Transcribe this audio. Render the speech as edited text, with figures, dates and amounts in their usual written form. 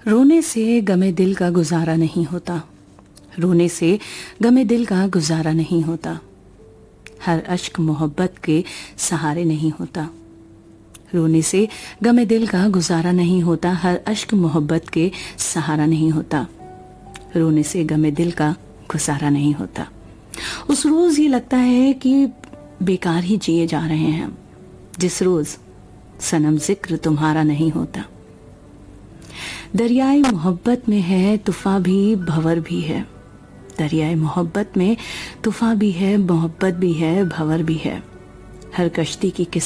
रोने से गमे दिल का गुजारा नहीं होता, रोने से गमे दिल का गुजारा नहीं होता, हर अश्क मोहब्बत के सहारे नहीं होता। रोने से गमे दिल का गुजारा नहीं होता, हर अश्क मोहब्बत के सहारा नहीं होता। रोने से गमे दिल का गुजारा नहीं होता। उस रोज ये लगता है कि बेकार ही जिए जा रहे हैं हम, जिस रोज सनम जिक्र तुम्हारा नहीं होता। दरियाए मोहब्बत में है तूफान भी भंवर भी है, दरियाए मोहब्बत में तूफान भी है, मोहब्बत भी है, भंवर भी है। हर कश्ती की